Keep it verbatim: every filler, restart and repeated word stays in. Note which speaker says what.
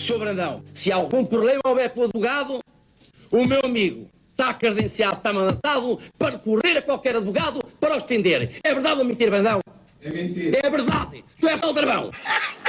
Speaker 1: senhor Brandão, se algum problema houver com o advogado, o meu amigo está credenciado, está mandatado para correr a qualquer advogado para o estender. É verdade ou mentira, Brandão?
Speaker 2: É mentira.
Speaker 1: É verdade. Tu és aldrabão.